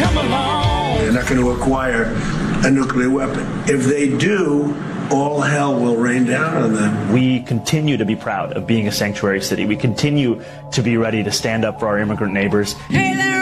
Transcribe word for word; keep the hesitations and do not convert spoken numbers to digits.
come along. They're not going to acquire a nuclear weapon. If they do, all hell will rain down on them. We continue to be proud of being a sanctuary city. We continue to be ready to stand up for our immigrant neighbors. Hey there.